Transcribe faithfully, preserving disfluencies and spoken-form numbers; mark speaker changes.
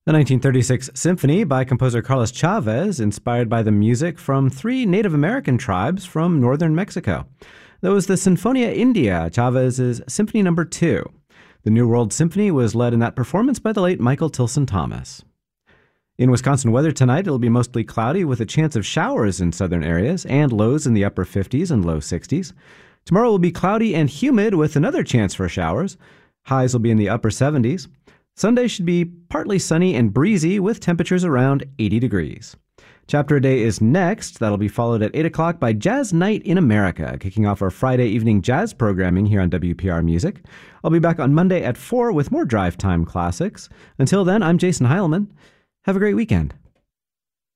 Speaker 1: The nineteen thirty-six symphony by composer Carlos Chavez, inspired by the music from three Native American tribes from northern Mexico. That was the Sinfonia India, Chavez's Symphony Number Two. The New World Symphony was led in that performance by the late Michael Tilson Thomas. In Wisconsin weather tonight, it'll be mostly cloudy with a chance of showers in southern areas and lows in the upper fifties and low sixties. Tomorrow will be cloudy and humid with another chance for showers. Highs will be in the upper seventies. Sunday should be partly sunny and breezy with temperatures around eighty degrees. Chapter a Day is next. That'll be followed at eight o'clock by Jazz Night in America, kicking off our Friday evening jazz programming here on W P R Music. I'll be back on Monday at four with more Drive Time classics. Until then, I'm Jason Heilman. Have a great weekend.